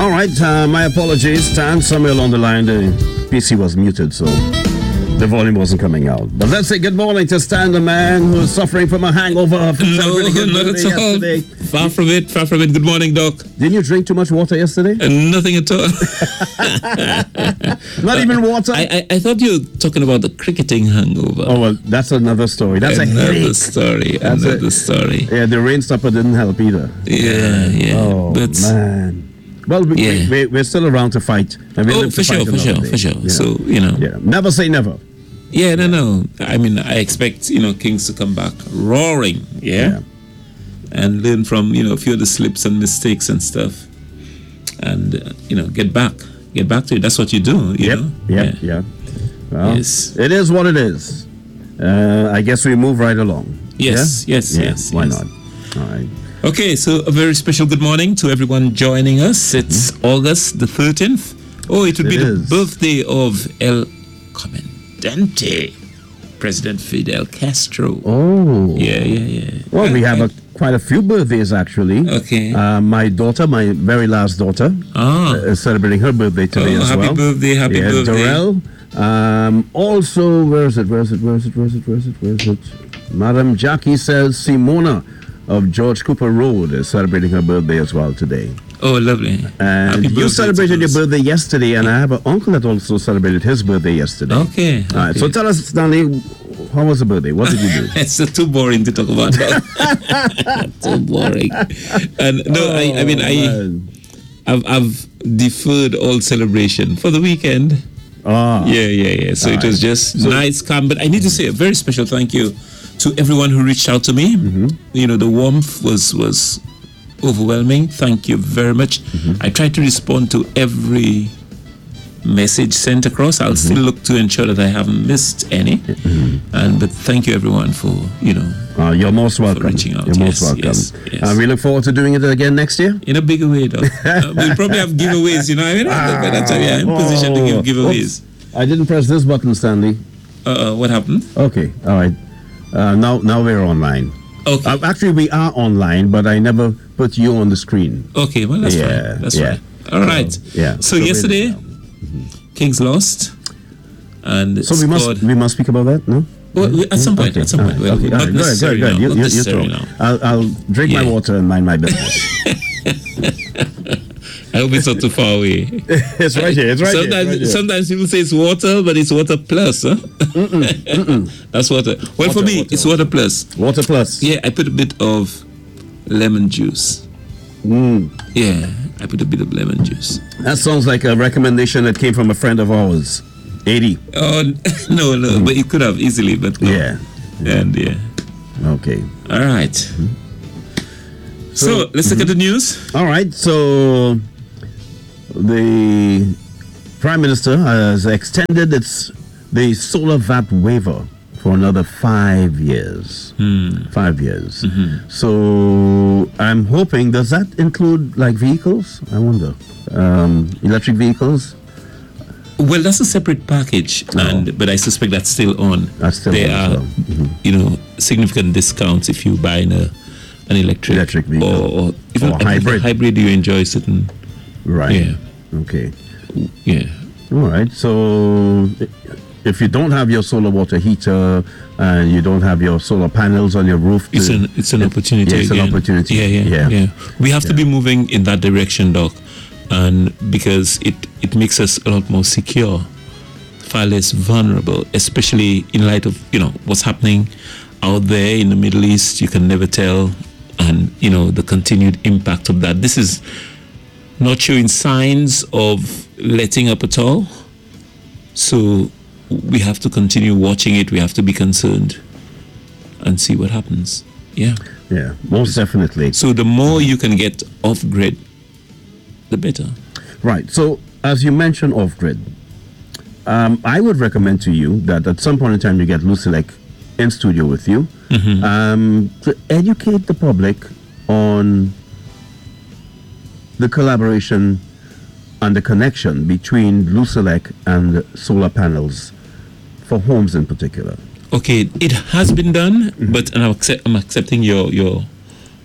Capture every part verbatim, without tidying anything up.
All right, uh, my apologies. Stan, somewhere along the line, the P C was muted, so the volume wasn't coming out. But let's say good morning to Stan, the man who's suffering from a hangover. From no, not at all. Yesterday. Far from it, far from it. Good morning, Doc. Didn't you drink too much water yesterday? Uh, nothing at all. Not uh, even water? I, I I thought you were talking about the cricketing hangover. Oh, well, that's another story. That's another a headache. story. That's another a, story. Yeah, the rain stopper didn't help either. Yeah, yeah. Oh, but, man. Well, we, yeah. we, we're still around to fight. And we oh, for sure, for sure, day. for sure. Yeah. So, you know. Yeah. Never say never. Yeah, no, no. I mean, I expect, you know, Kings to come back roaring, yeah? yeah? And learn from, you know, a few of the slips and mistakes and stuff. And, uh, you know, get back. Get back to it. That's what you do, you yep, know? Yep, yeah. yeah. Well, yes. It is what it is. Uh, I guess we move right along. Yes, yeah? yes, yeah, yes. Why yes. not? All right. Okay, so a very special good morning to everyone joining us. It's mm-hmm. August the thirteenth. Oh, it would be it the is. birthday of El Comandante, President Fidel Castro. Oh. Yeah, yeah, yeah. Well, I, we have I, a, quite a few birthdays, actually. Okay. Uh, my daughter, my very last daughter, ah. uh, is celebrating her birthday today oh, as happy well. Happy birthday, happy yeah, birthday. Darrell. Um, also, where is it, where is it, where is it, where is it, where is it, where is it? Madam Jackie says Simona of George Cooper Road is celebrating her birthday as well today. Oh, lovely. And you celebrated your birthday yesterday, and I have an uncle that also celebrated his birthday yesterday. Okay. All right, okay. so tell us, Stanley, how was the birthday? What did you do? It's uh, too boring to talk about that. Too boring. And no, oh, I, I mean, I, I've, I've deferred all celebration for the weekend. Ah. Yeah, yeah, yeah. So all it was right. just so, nice, calm. But I need to say a very special thank you to everyone who reached out to me. Mm-hmm. You know, the warmth was was overwhelming. Thank you very much. Mm-hmm. I tried to respond to every message sent across. I'll mm-hmm. still look to ensure that I haven't missed any. Mm-hmm. And but thank you everyone for, you know, uh, you're most welcome. reaching out. You're yes, most welcome. Yes, yes. And we look forward to doing it again next year. In a bigger way, though. uh, we'll probably have giveaways. You know, I mean, ah, by that time, yeah, I'm in oh, position to give giveaways. Oops. I didn't press this button, Stanley. Uh, what happened? Okay, all right. Uh, now, now we're online. Okay. Uh, actually, we are online, but I never put you on the screen. Okay, well, that's yeah, fine. That's yeah. fine. All right. So, yeah. So, so yesterday, mm-hmm. Kings lost, and so we must we must speak about that, no? Well, we, at some point. Okay. At some point. Right. Well, okay. not right. necessarily Good, good, good. now. You, not you, necessarily you now. I'll, I'll drink yeah. my water and mind my business. I hope it's not too far away. It's right here. It's right sometimes, here. Right here. Sometimes people say it's water, but it's water plus. Huh? Mm-mm, mm-mm. That's water. Well, water, for me, water, it's water plus. Water plus. Yeah, I put a bit of lemon juice. Mm. Yeah, I put a bit of lemon juice. That sounds like a recommendation that came from a friend of ours, eighty. Oh no, no, mm. but it could have easily, but no. Yeah. And yeah. Okay. All right. Mm-hmm. So, so let's mm-hmm. look at the news. All right. So the Prime Minister has extended its the solar V A T waiver for another five years. Hmm. Five years. Mm-hmm. So I'm hoping, does that include like vehicles? I wonder. Um, electric vehicles? Well, that's a separate package, no. and but I suspect that's still on. That's still there on. Are, well. mm-hmm. you know, significant discounts if you buy in a, an electric, electric vehicle or, or even or hybrid. Hybrid, you enjoy certain. Right. Yeah. Okay. Yeah. All right. So if you don't have your solar water heater and you don't have your solar panels on your roof, it's an it's an it, opportunity. Yeah, it's again. an opportunity. Yeah, yeah, yeah. yeah. We have yeah. to be moving in that direction, Doc, and because it it makes us a lot more secure, far less vulnerable, especially in light of, you know, what's happening out there in the Middle East. You can never tell, and you know the continued impact of that. This is not showing signs of letting up at all. So we have to continue watching it. We have to be concerned and see what happens. Yeah. Yeah, most definitely. So the more you can get off grid, the better. Right. So as you mentioned off grid, um, I would recommend to you that at some point in time you get Lucelec in studio with you mm-hmm. um, to educate the public on the collaboration and the connection between Lucelec and solar panels for homes in particular. Okay, it has been done, mm-hmm. but and I'm, accept, I'm accepting your your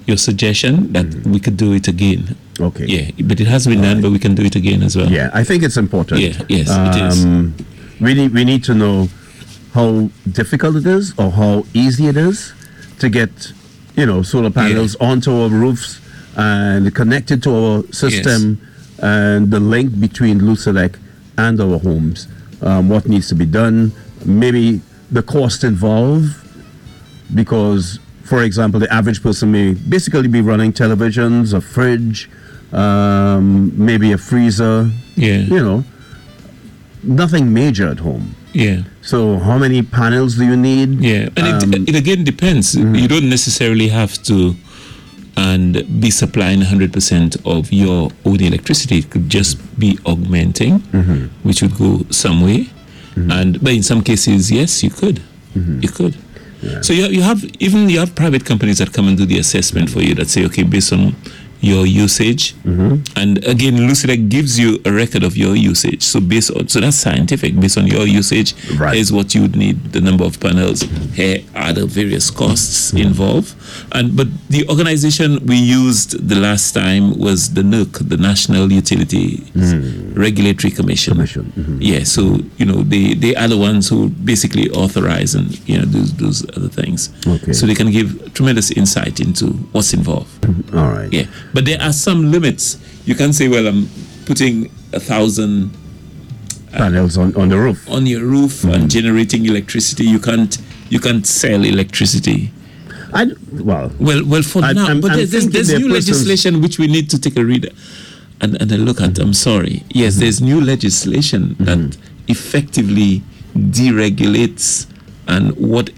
your suggestion that mm-hmm. we could do it again. Okay. Yeah, but it has been All done, right. but we can do it again as well. Yeah, I think it's important. Yeah, yes, um, it is. We need, we need to know how difficult it is or how easy it is to get, you know, solar panels yeah. onto our roofs and connected to our system, yes. and the link between Lucelec and our homes. Um, what needs to be done, maybe the cost involved, because, for example, the average person may basically be running televisions, a fridge, um, maybe a freezer, yeah. you know, nothing major at home. Yeah. So how many panels do you need? Yeah, and um, it, it again depends. Mm-hmm. You don't necessarily have to and be supplying one hundred percent of your own electricity. It could just be augmenting, mm-hmm. which would go some way. Mm-hmm. And but in some cases, yes, you could. Mm-hmm. You could. Yeah. So you, you have even you have private companies that come and do the assessment for you that say, okay, based on your usage, mm-hmm. and again, Lucelec gives you a record of your usage. So based on so that's scientific. Based on your usage, right. here's what you would need: the number of panels. Here are the various costs mm-hmm. involved. And but the organization we used the last time was the N U C, the National Utility mm-hmm. Regulatory Commission. Commission. Mm-hmm. Yeah. So you know they they are the ones who basically authorize and you know those those other things. Okay. So they can give tremendous insight into what's involved. Mm-hmm. All right. Yeah. But there are some limits. You can't say, well, I'm putting a thousand uh, panels on, on the roof. On your roof mm-hmm. and generating electricity. You can't you can't sell electricity. I, well, well, well, for I, now. I'm, but I'm there's, there's new legislation which we need to take a read and, and a look at. Mm-hmm. I'm sorry. Yes, mm-hmm. there's new legislation mm-hmm. that effectively deregulates and what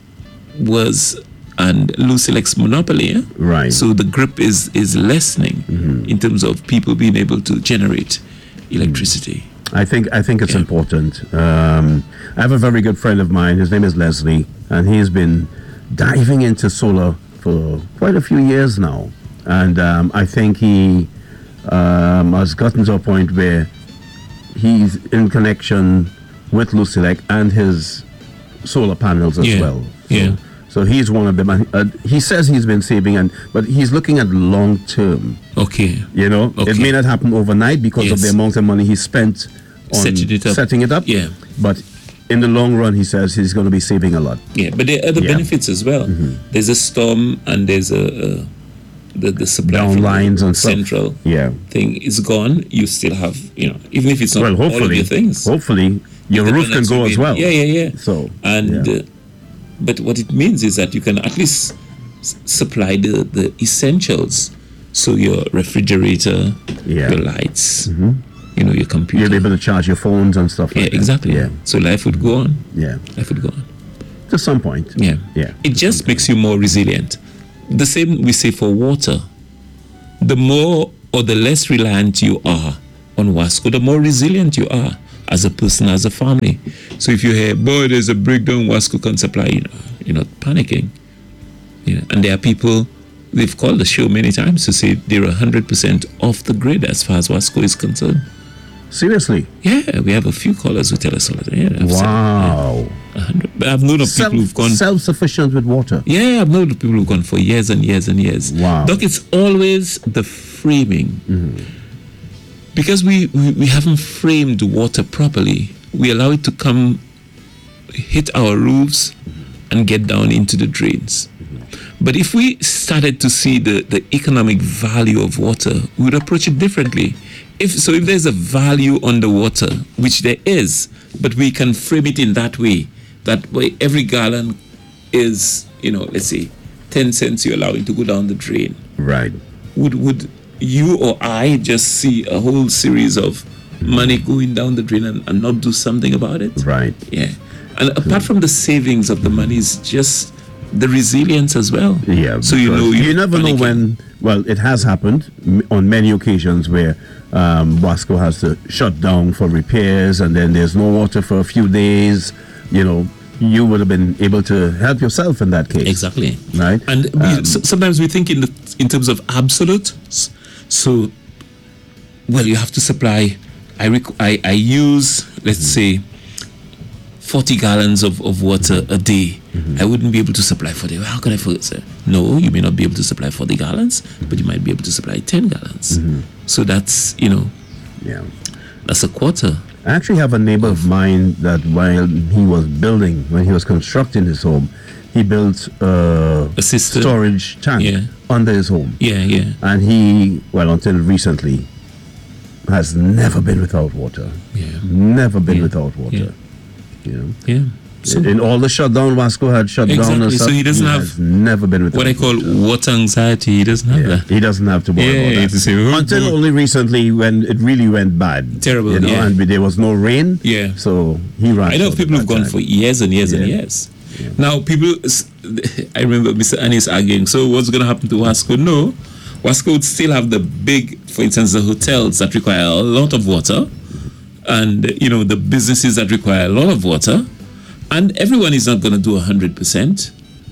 was and Lucelec's monopoly, eh? Right. So the grip is is lessening mm-hmm. in terms of people being able to generate electricity. I think I think it's yeah. important. Um, I have a very good friend of mine. His name is Leslie, and he's been diving into solar for quite a few years now. And um, I think he um, has gotten to a point where he's in connection with Lucelec and his solar panels as yeah. well. So, yeah. So he's one of them. Uh, he says he's been saving, and but he's looking at long term. Okay. You know, okay. it may not happen overnight because yes. of the amount of money he spent on setting it up. Setting it up. Yeah. But in the long run, he says he's going to be saving a lot. Yeah, but there are other yeah. benefits as well. Mm-hmm. There's a storm, and there's a, a the the supply down lines and central stuff. Yeah. thing is gone. You still have, you know, even if it's not well, hopefully, all of your things. Hopefully, your roof can go as well. Yeah, yeah, yeah. So and. Yeah. Uh, But what it means is that you can at least s- supply the, the essentials. So your refrigerator, yeah. your lights, mm-hmm. you know, your computer. You'll be able to charge your phones and stuff like yeah, that. Exactly. Yeah, so life would go on. Yeah. Life would go on. To some point. Yeah. Yeah. It just makes you more resilient. The same we say for water. The more or the less reliant you are on Wasco, the more resilient you are as a person, as a family. So if you hear, boy, there's a breakdown, Wasco can supply, you know, you're not panicking. You know, and there are people, they've called the show many times to say they're one hundred percent off the grid as far as Wasco is concerned. Seriously? Yeah, we have a few callers who tell us all that. Yeah, I've wow. Said, yeah, but I've known of Self, people who've gone... Self-sufficient with water? Yeah, I've known of people who've gone for years and years and years. Wow. Doc, it's always the framing. Mm-hmm. Because we, we, we haven't framed water properly, we allow it to come, hit our roofs, mm-hmm. and get down into the drains. Mm-hmm. But if we started to see the, the economic value of water, we would approach it differently. If so, if there's a value on the water, which there is, but we can frame it in that way, that way every gallon is, you know, let's say, ten cents you're allowing to go down the drain. Right. Would would you or I just see a whole series of money going down the drain and, and not do something about it? Right. Yeah. And apart from the savings of the money, is just the resilience as well. Yeah. So you know, you never know when. Well, it has happened on many occasions where um, Wasco has to shut down for repairs, and then there's no water for a few days. You know, you would have been able to help yourself in that case. Exactly. Right. And um, we, so, sometimes we think in the in terms of absolute. So, well, you have to supply. I rec- I, I use, let's say, forty gallons of, of water a day. Mm-hmm. I wouldn't be able to supply forty. How could I forget? Sir? No, you may not be able to supply forty gallons, but you might be able to supply ten gallons. Mm-hmm. So that's, you know, yeah, that's a quarter. I actually have a neighbor of mine that while he was building, when he was constructing his home, he built uh, a system. storage tank Yeah. under his home. Yeah, yeah. And he, well, until recently, has never been without water. Yeah. Never been Yeah. without water. Yeah. You know? Yeah. So in all the shutdown, Wasco had shut down. exactly. And stuff, So he doesn't have has never been without what I call water. water anxiety. He doesn't have Yeah, that. he doesn't have to worry Yeah, about it's the that. same. Until only recently, when it really went bad. Terrible, you know, yeah. and there was no rain. Yeah. So he ran. I know out people at who've that gone time. for years and years and Yeah. years. Now, people, I remember Mister Anis arguing, so what's going to happen to Wasco? No, Wasco would still have the big, for instance, the hotels that require a lot of water, and, you know, the businesses that require a lot of water, and everyone is not going to do one hundred percent.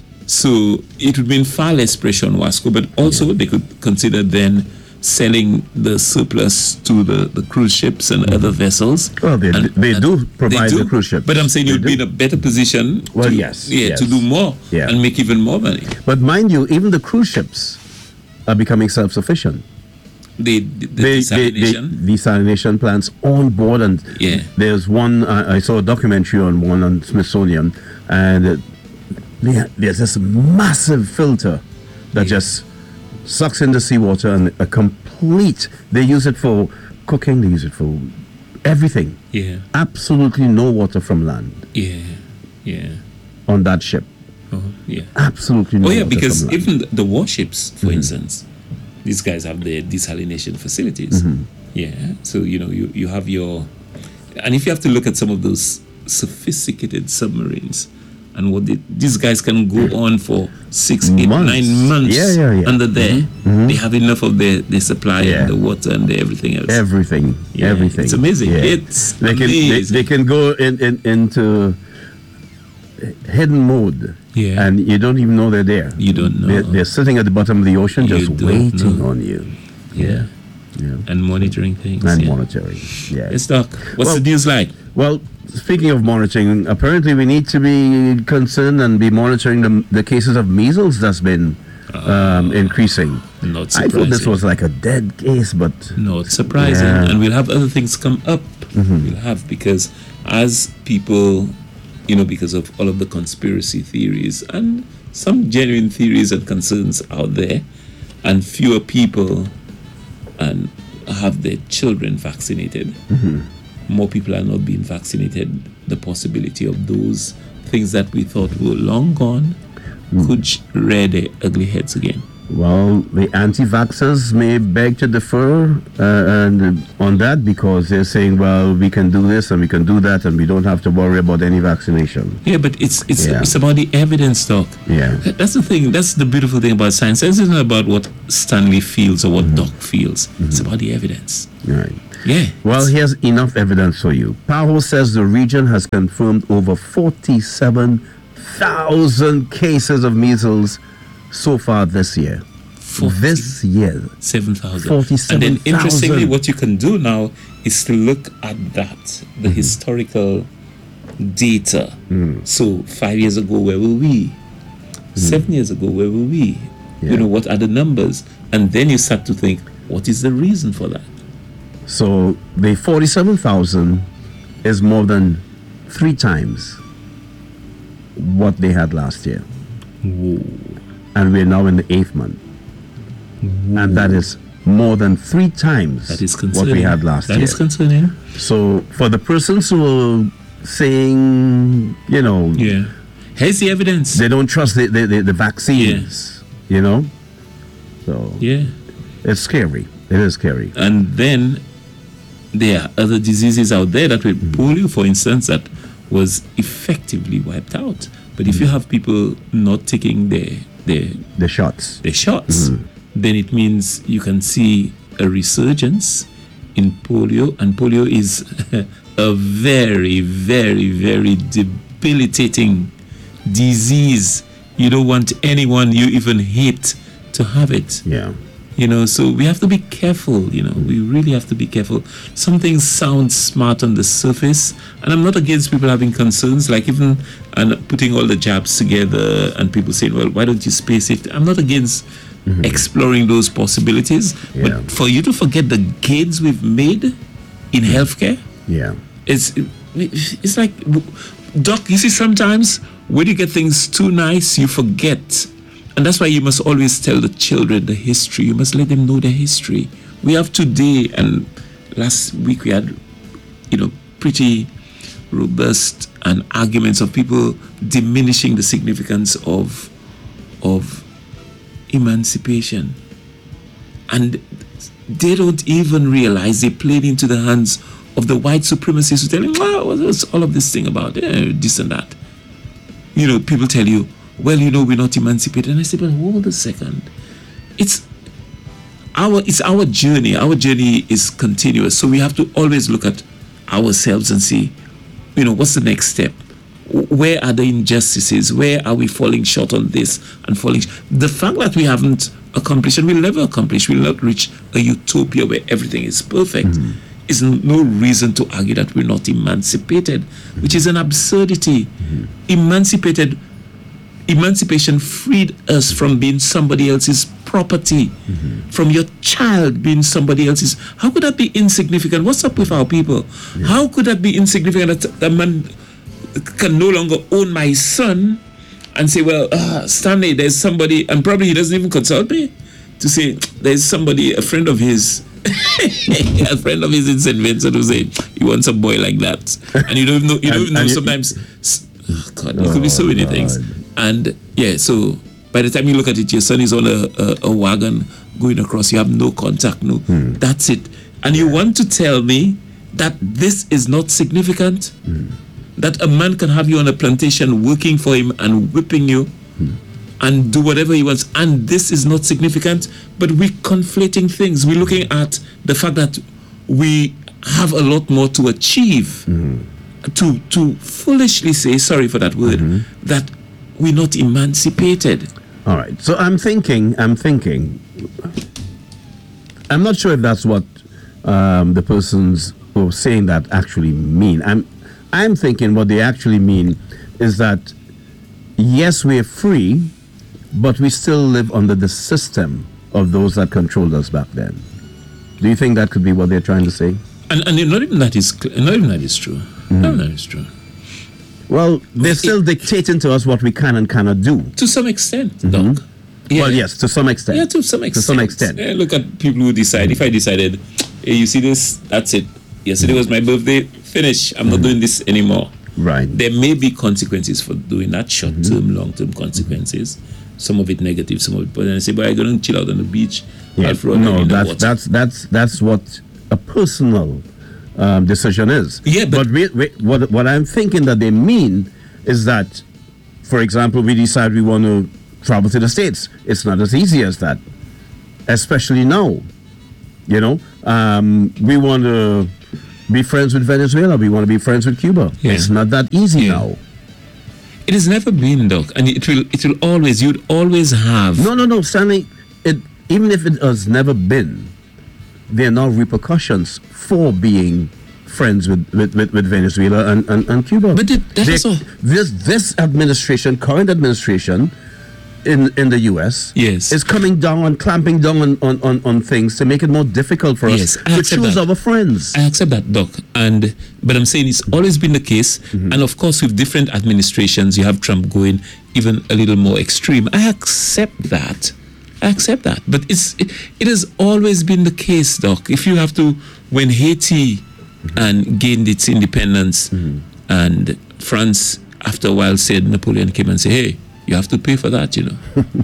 So it would mean far less pressure on Wasco, but also they could consider then selling the surplus to the, the cruise ships and other vessels. Well, they, And- they and do provide they do. the cruise ships. But I'm saying They you'd do. be in a better position Well, to, yes, yeah, yes. to do more Yeah. and make even more money. But mind you, even the cruise ships are becoming self-sufficient. The, the, the They, they, they, desalination. desalination plants on board, and Yeah. there's one. I, I saw a documentary on one on Smithsonian, and uh, they, there's this massive filter that Yeah. just sucks in the seawater, and a complete. They use it for cooking. They use it for everything. Yeah, Absolutely no water from land yeah, yeah. on that ship. Oh, yeah. Absolutely no Oh, yeah, water because from land. even the- the warships, for Mm-hmm. instance, these guys have their desalination facilities. Mm-hmm. Yeah, so, you know, you, you have your... And if you have to look at some of those sophisticated submarines, and what they, these guys can go on for six, eight, Months. nine months Yeah, yeah, yeah. under there. They have enough of the, the supply Yeah. and the water and the everything else. Everything, Yeah, everything. it's amazing. Yeah. It's they can they, amazing. they can go in, in into hidden mode, Yeah. and you don't even know they're there. You don't know. They're, they're sitting at the bottom of the ocean, You just don't waiting know. on you. Yeah. Yeah, And monitoring things. and yeah. monitoring. Yeah. Yes, Doc. What's Well- the news like? Well, speaking of monitoring, apparently we need to be concerned and be monitoring the, the cases of measles that's been um, increasing. Not I thought this surprising. was like a dead case, but Not surprising. Yeah. And we'll have other things come up. Mm-hmm. We'll have, because as people, you know, because of all of the conspiracy theories and some genuine theories and concerns out there, and fewer people and have their children vaccinated, Mm-hmm. more people are not being vaccinated. The possibility of those things that we thought were long gone Mm. could sh- rear their ugly heads again. well, the anti-vaxxers may beg to defer uh, and on that, because they're saying, well, we can do this and we can do that, and we don't have to worry about any vaccination. Yeah, but it's it's Yeah. it's about the evidence, Doc. Yeah. That- That's the thing. That's the beautiful thing about science. Science isn't about what Stanley feels or what Mm-hmm. Doc feels. It's about the evidence. Right. Yeah. Well, here's enough evidence for you. PAHO says the region has confirmed over forty-seven thousand cases of measles so far this year. This year. Seven thousand. forty-seven And then interestingly, thousand. what you can do now is to look at that, the historical data. So five years ago, where were we? Seven years ago, where were we? Yeah. You know, what are the numbers? And then you start to think, what is the reason for that? So the forty-seven thousand is more than three times what they had last year. And we're now in the eighth month. And that is more than three times That is what concerning. we had last That year. is concerning. So for the persons who are saying, you know, Yeah. Here's the evidence. they don't trust the, the, the, the vaccines, you know, so Yeah. it's scary. It is scary. And then there are other diseases out there that with polio, for instance, that was effectively wiped out. But if you have people not taking their their, The shots. their shots, then it means you can see a resurgence in polio. And polio is a very, very, very debilitating disease. You don't want anyone you even hate to have it. Yeah. You know, so we have to be careful, you know, we really have to be careful. Some things sound smart on the surface, and I'm not against people having concerns, like even and putting all the jabs together and people saying, well, why don't you space it? I'm not against mm-hmm. exploring those possibilities, yeah. but for you to forget the gains we've made in healthcare, yeah, it's, it's like, Doc, you see, sometimes when you get things too nice, you forget. And that's why you must always tell the children the history. You must let them know the history. We have today, and last week we had, you know, pretty robust and arguments of people diminishing the significance of, of emancipation. And they don't even realize they played into the hands of the white supremacists who tell them, well, what's all of this thing about? Eh, this and that. You know, people tell you, well, you know, we're not emancipated. And I say, but hold a second. It's our it's our journey. Our journey is continuous. So we have to always look at ourselves and see, you know, what's the next step? Where are the injustices? Where are we falling short on this and falling? Sh- the fact that we haven't accomplished and we'll never accomplish, we'll not reach a utopia where everything is perfect, mm-hmm. is no reason to argue that we're not emancipated, mm-hmm. which is an absurdity. Mm-hmm. Emancipated Emancipation freed us from being somebody else's property, mm-hmm. from your child being somebody else's. How could that be insignificant? What's up with our people? Yeah. How could that be insignificant that a man can no longer own my son and say, well, uh, Stanley, there's somebody, and probably he doesn't even consult me to say, there's somebody, a friend of his, a friend of his in Saint Vincent who say, he wants a boy like that. And you don't know, you don't and, know and sometimes, you, oh God, there oh, could be so many God. things. And yeah, so by the time you look at it, your son is on a, a, a wagon going across. You have no contact, no. Hmm. That's it. And you want to tell me that this is not significant? Hmm. That a man can have you on a plantation working for him and whipping you hmm. and do whatever he wants, and this is not significant? But we're conflating things. We're looking at the fact that we have a lot more to achieve. Hmm. To, to foolishly say, sorry for that word, mm-hmm. that we're not emancipated. All right. So I'm thinking, I'm thinking, I'm not sure if that's what um, the persons who are saying that actually mean. I'm, I'm thinking what they actually mean is that, yes, we're free, but we still live under the system of those that controlled us back then. Do you think that could be what they're trying to say? And, and not even that is, not even that is true. Mm-hmm. Not even that is true. Well, they're still it, dictating to us what we can and cannot do. To some extent, mm-hmm. Doc. Yeah. Well, yes, to some extent. Yeah, to some extent. To some extent. Yeah, look at people who decide. Mm-hmm. If I decided, hey, you see this, that's it. Yesterday mm-hmm. was my birthday, finish. I'm mm-hmm. not doing this anymore. Right. There may be consequences for doing that, short-term, mm-hmm. long-term consequences. Some of it negative, some of it positive. And I say, but I'm going to chill out on the beach. Yeah. No, that's, that's, that's, that's what a personal Um, decision is. Yeah, but, but wait, wait, what what I'm thinking that they mean is that, for example, we decide we want to travel to the States. It's not as easy as that, especially now. You know, um, we want to be friends with Venezuela. We want to be friends with Cuba. Yeah. It's not that easy yeah. now. It has never been, Doc, and it will. It will always. You'd always have. No, no, no, Stanley. It even if it has never been, there are now repercussions for being friends with, with, with, with Venezuela and, and, and Cuba. But it, that is all. This, this administration, current administration in, in the U S, yes. is coming down and clamping down on, on, on, on things to make it more difficult for yes, us to choose that. our friends. I accept that, Doc. And, but I'm saying it's always been the case. Mm-hmm. And of course, with different administrations, you have Trump going even a little more extreme. I accept that. I accept that. But it's it, it has always been the case, Doc. If you have to, when Haiti mm-hmm. and gained its independence mm-hmm. and France, after a while, said, Napoleon came and said, hey, you have to pay for that, you know.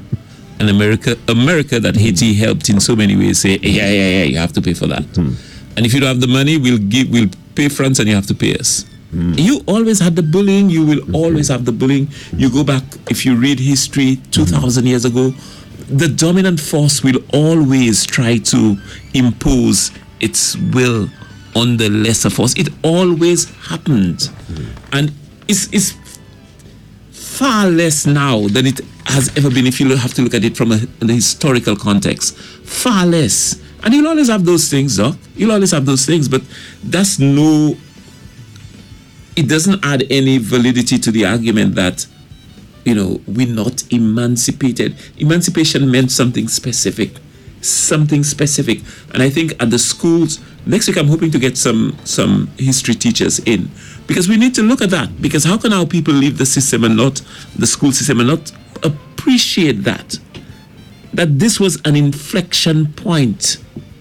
And America, America that Haiti helped in so many ways, say, yeah, yeah, yeah, you have to pay for that. Mm-hmm. And if you don't have the money, we'll give, we'll pay France and you have to pay us. Mm. You always had the bullying. You will okay. always have the bullying. You go back, if you read history, two thousand mm-hmm. years ago, the dominant force will always try to impose its will on the lesser force. It always happened. Mm-hmm. And it's, it's far less now than it has ever been, if you have to look at it from a, a historical context, far less. And you'll always have those things, Doc. You'll always have those things, but that's no, it doesn't add any validity to the argument that, you know, we're not emancipated. Emancipation meant something specific, something specific. And I think at the schools, next week I'm hoping to get some, some history teachers in, because we need to look at that. Because how can our people leave the system and not, the school system, and not appreciate that? That this was an inflection point.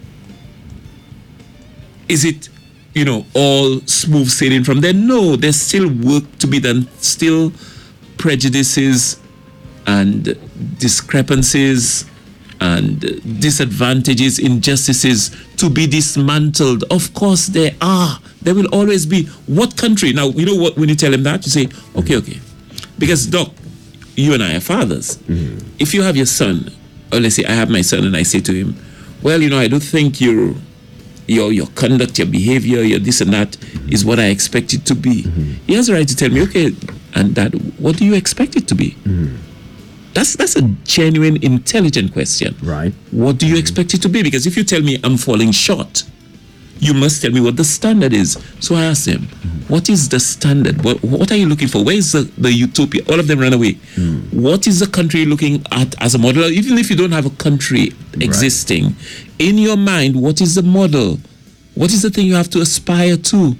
Is it, you know, all smooth sailing from there? No, there's still work to be done, still prejudices and discrepancies and disadvantages, injustices to be dismantled. Of course there are. There will always be. What country? Now, you know what, when you tell them that, you say, okay, okay. Because, Doc, you and I are fathers. Mm-hmm. If you have your son, or let's say I have my son and I say to him, well, you know, I don't think your your your conduct, your behavior, your this and that mm-hmm. is what I expect it to be. Mm-hmm. He has the right to tell me, okay, and Dad, what do you expect it to be? Mm-hmm. That's that's a genuine, intelligent question. Right. What do you mm-hmm. expect it to be? Because if you tell me I'm falling short, you must tell me what the standard is. So I asked him, mm-hmm. what is the standard? What, what are you looking for? Where is the, the utopia? All of them ran away. Mm. What is the country looking at as a model? Even if you don't have a country existing, right. in your mind, what is the model? What is the thing you have to aspire to?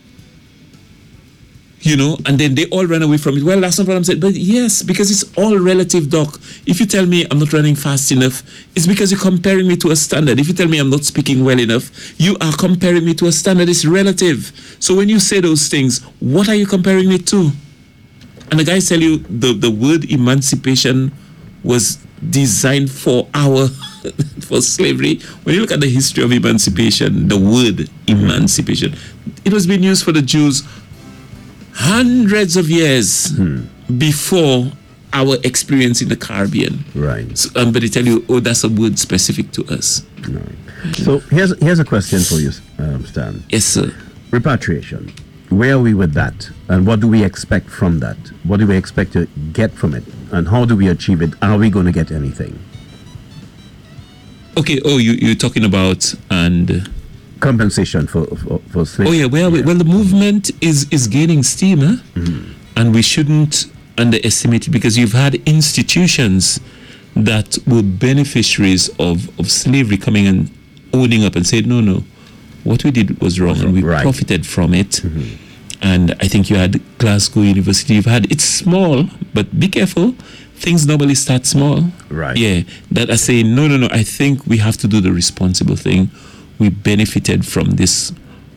You know, and then they all ran away from it. Well, that's not what I'm saying. But yes, because it's all relative, Doc. If you tell me I'm not running fast enough, it's because you're comparing me to a standard. If you tell me I'm not speaking well enough, you are comparing me to a standard. It's relative. So when you say those things, what are you comparing me to? And the guys tell you the, the word emancipation was designed for our, for slavery. When you look at the history of emancipation, the word emancipation, it was being used for the Jews hundreds of years hmm. before our experience in the Caribbean. Right. So, um, but they tell you, oh, that's a word specific to us. Right. So here's here's a question for you, um, Stan. Yes, sir. Repatriation. Where are we with that? And what do we expect from that? What do we expect to get from it? And how do we achieve it? And are we going to get anything? Okay. Oh, you, you're talking about and... compensation for for, for slavery. Oh yeah, well, yeah. well, the movement is is gaining steam, huh? Mm-hmm. And we shouldn't underestimate it, because you've had institutions that were beneficiaries of, of slavery coming and owning up and said, no, no, what we did was wrong, and we right. profited from it. Mm-hmm. And I think you had Glasgow University. You've had, it's small, but be careful. Things normally start small. Right. Yeah. That are saying, no, no, no. I think we have to do the responsible thing. We benefited from this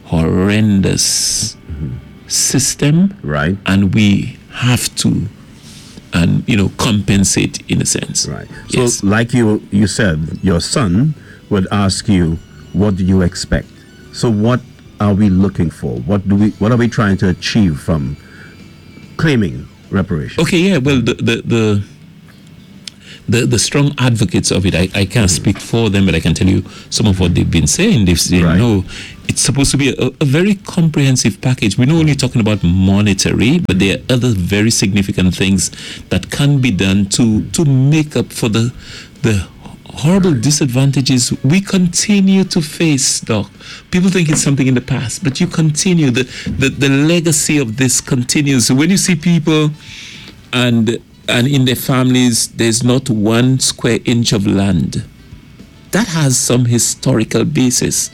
horrendous mm-hmm. system, right? And we have to, and you know, compensate in a sense, right? Yes. So, like you you said, your son would ask you, "What do you expect?" So, what are we looking for? What do we? What are we trying to achieve from claiming reparations? Okay, yeah. Well, the the the. The, the strong advocates of it, I, I can't mm. speak for them, but I can tell you some of what they've been saying. They've said, right. no, it's supposed to be a, a very comprehensive package. We're not only talking about monetary, but there are other very significant things that can be done to, to make up for the, the horrible disadvantages we continue to face, Doc. People think it's something in the past, but you continue. The, the, the legacy of this continues. So when you see people and... and in their families, there's not one square inch of land, that has some historical basis.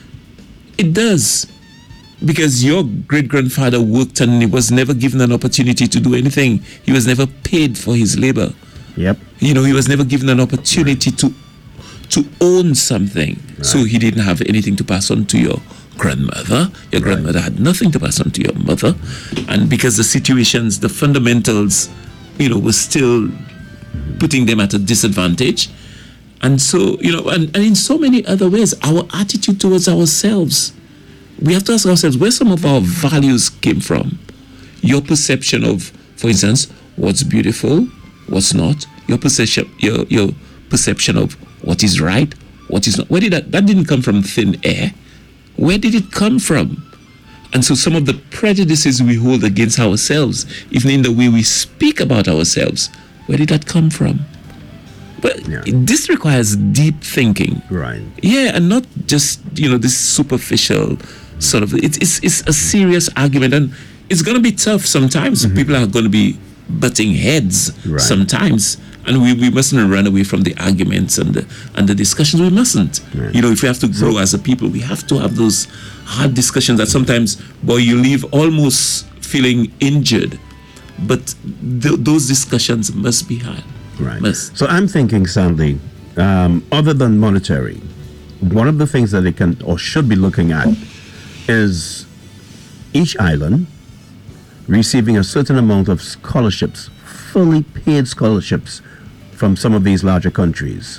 It does. Because your great-grandfather worked and he was never given an opportunity to do anything. He was never paid for his labor. Yep. You know, he was never given an opportunity right. to to own something. Right. So he didn't have anything to pass on to your grandmother. Your right. grandmother had nothing to pass on to your mother. And because the situations, the fundamentals, you know, was still mm-hmm. putting them at a disadvantage. And so, you know, and, and in so many other ways, our attitude towards ourselves, we have to ask ourselves where some of our values came from. Your perception of, for instance, what's beautiful, what's not, your perception, your, your perception of what is right, what is not. Where did that, that didn't come from thin air. Where did it come from? And so some of the prejudices we hold against ourselves, even in the way we speak about ourselves, Where did that come from? But Yeah. this requires deep thinking. Right. Yeah, and not just, you know, this superficial sort of, it's, it's, it's a serious argument, and it's going to be tough sometimes. People are going to be butting heads Right. sometimes, and we, we mustn't run away from the arguments and the, and the discussions. We mustn't. Right. You know, if we have to grow as a people, we have to have those hard discussions that sometimes, boy, you leave almost feeling injured. But th- those discussions must be had. Right. Must. So I'm thinking, Sandy, um, other than monetary, one of the things that they can or should be looking at is each island receiving a certain amount of scholarships, fully paid scholarships from some of these larger countries.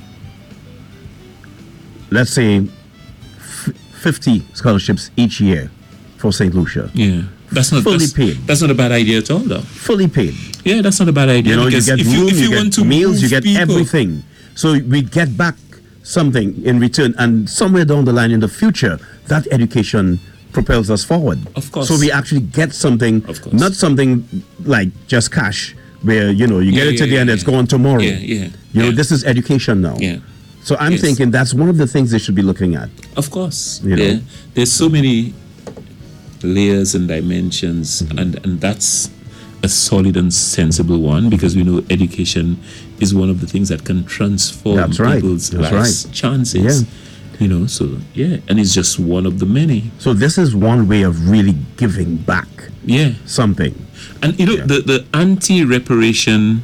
Let's say f- fifty scholarships each year for Saint Lucia. Yeah. That's not Fully that's, paid. That's not a bad idea at all, though. Fully paid. Yeah, that's not a bad idea. You know, you because get if room, you, if you, you, want get to meals, you move get people, everything. So we get back something in return, and somewhere down the line in the future, that education propels us forward. Of course. So we actually get something, Of course. not something like just cash, where you know you Yeah, get it yeah, today yeah, and yeah. it's gone tomorrow. Yeah, yeah. You know, yeah. this is education now. Yeah. So I'm Yes. thinking that's one of the things they should be looking at. Of course. You know. Yeah. There's so many layers and dimensions, and, and that's a solid and sensible one, because we know education is one of the things that can transform That's right. people's That's lives, right. chances. Yeah. You know, so yeah, and it's just one of the many. So this is one way of really giving back Yeah. something. And you know, Yeah. the, the anti-reparation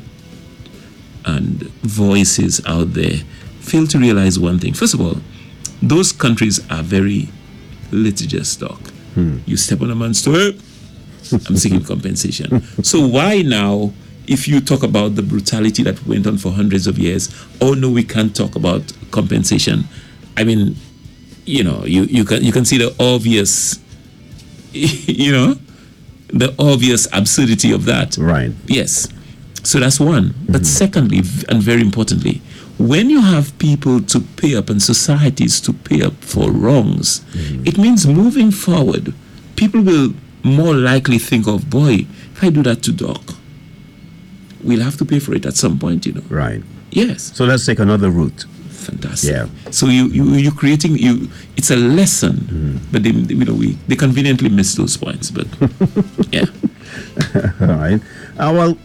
and voices out there fail to realize one thing. First of all, those countries are very litigious, Doc. You step on a man's toe, I'm seeking compensation. So why now, if you talk about the brutality that went on for hundreds of years, oh no, we can't talk about compensation? I mean, you know, you, you can you can see the obvious, you know, the obvious absurdity of that. Right. Yes. So that's one. But secondly, v- and very importantly, when you have people to pay up and societies to pay up for wrongs, it means moving forward, people will more likely think of, boy, if I do that to Doc, we'll have to pay for it at some point, you know. Right. Yes. So let's take another route. Fantastic. Yeah. So you you you creating you. It's a lesson, but they, they- you know we they conveniently miss those points. But yeah, All right. Uh, well,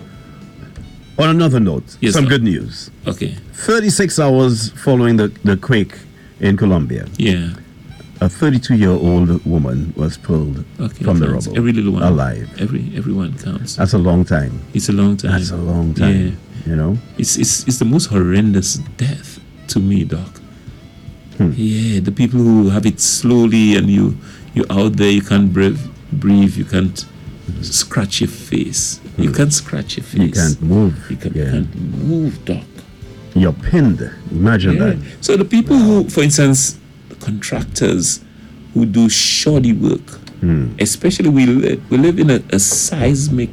on another note, Yes, some sir. good news. okay, thirty-six hours following the, the quake in Colombia, yeah, a thirty-two-year-old woman was pulled okay. from the counts. rubble, Every little one, alive. Every everyone counts. That's a long time. It's a long time. That's a long time. Yeah, You know? it's it's it's the most horrendous death to me, Doc. Hmm. Yeah, the people who have it slowly, and you you out there, you can't breathe, breathe, you can't scratch your face. You can't scratch your face. You can't move. You can, Yeah. can't move, Doc. You're pinned. Imagine Yeah. that. So the people who, for instance, contractors who do shoddy work, Hmm. especially we li- we live in a, a seismic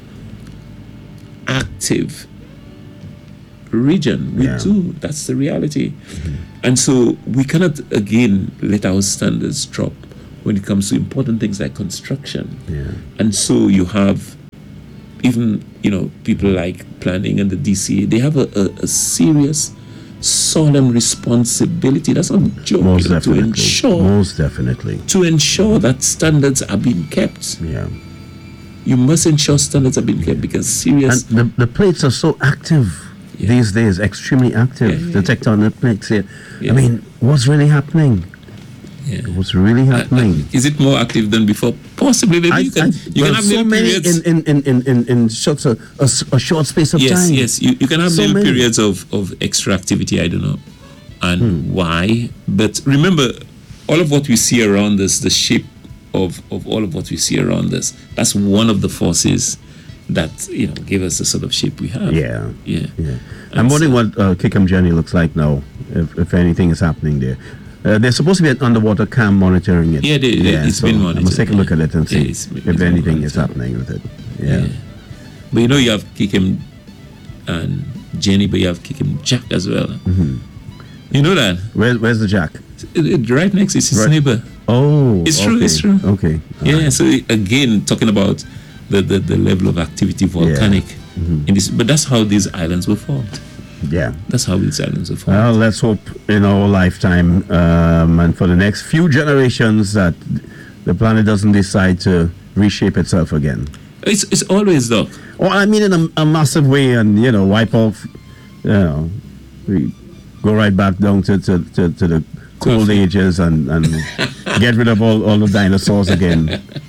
active region. We Yeah. do. That's the reality. And so we cannot again let our standards drop when it comes to important things like construction. Yeah. And so you have even, you know, people like planning and the D C A, they have a, a, a serious, solemn responsibility. That's not a joke, Most you know, to definitely. ensure Most definitely. to ensure that standards are being kept. Yeah. You must ensure standards are being kept, because And serious. the, the plates are so active Yeah. these days, extremely active. Yeah, yeah, the yeah. tectonic plates here. Yeah. I mean, what's really happening? Yeah. What's really happening? Is it more active than before? Possibly. Maybe I- you can. I- you well, can have so little many periods. in in in in, in such a, a s- a short space of yes, time. yes. You, you can have So little many. periods of, of extra activity. I don't know, and Hmm. why. But remember, all of what we see around us, the shape of, of all of what we see around us, that's one of the forces that, you know, give us the sort of shape we have. Yeah. Yeah. Yeah. And I'm wondering so- what uh, Kickham Jenny looks like now, if, if anything is happening there. Uh, there's supposed to be an underwater cam monitoring it. Yeah, they- they- it's so been I must monitored, take a look yeah. at it and Yeah, see it's been- if it's been anything is monitored. happening with it. Yeah. Yeah. But you know, you have Kikim and Jenny, but you have Kikim Jack as well. Mm-hmm. You know that? Where, where's the jack? It- it- right next is his Right. neighbor. Oh, It's true, okay. it's true. Okay. all Yeah, right. so again, talking about the, the, the level of activity, volcanic. in this. But that's how these islands were formed. Yeah. That's how these islands were formed. Well, let's hope in our lifetime um, and for the next few generations that the planet doesn't decide to reshape itself again. It's it's always, Doc. Well, I mean in a, a massive way, and you know, wipe off, you know, we go right back down to, to, to, to the cold ages and, and get rid of all, all the dinosaurs again.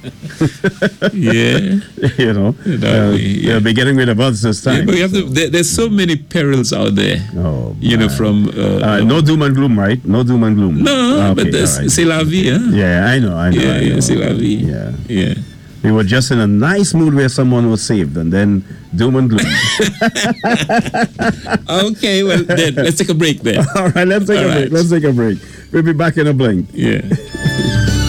Yeah. You know, That uh, way, yeah. they'll be getting rid of us this Yeah, time. but you have to, there, there's so many perils out there. Oh, you know, man. from uh, Uh, no doom and gloom, right? No doom and gloom. no, Okay, but that's all right. c'est la vie, huh? Yeah, I know, I know. Yeah, I yeah, know. c'est la vie. Yeah. Yeah. We were just in a nice mood where someone was saved, and then doom and gloom. Okay, well then let's take a break there. All right, let's take All a right. break. Let's take a break. We'll be back in a blink. Yeah.